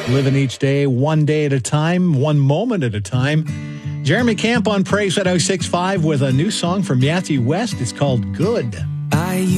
Living each day, one day at a time, one moment at a time. Jeremy Camp on Praise at 6.5 with a new song from Matthew West. It's called Good.